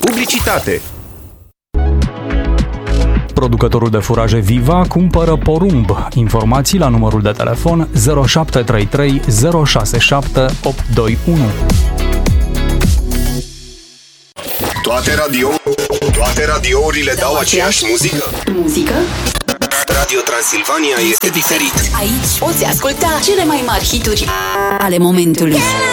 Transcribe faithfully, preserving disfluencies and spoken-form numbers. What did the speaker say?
Publicitate. Producătorul de furaje Viva cumpără porumb. Informații la numărul de telefon zero șapte trei trei zero șase șapte opt doi unu. Toate radio, toate radiourile dau aceeași muzică. Muzică? Radio Transilvania este diferit. Aici poți asculta cele mai mari hituri ale momentului.